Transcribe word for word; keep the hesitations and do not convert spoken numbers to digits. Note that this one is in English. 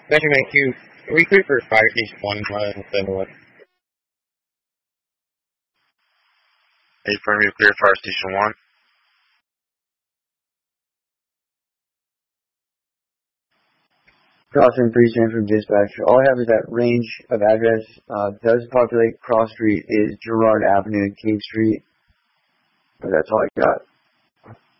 Benjamin Q, we clear for fire station one, uh, seven what? eight for me to clear fire station one. Crossing three Sanford dispatch. All I have is that range of address. Uh, does populate cross street is Girard Avenue and King Street. But that's all I got.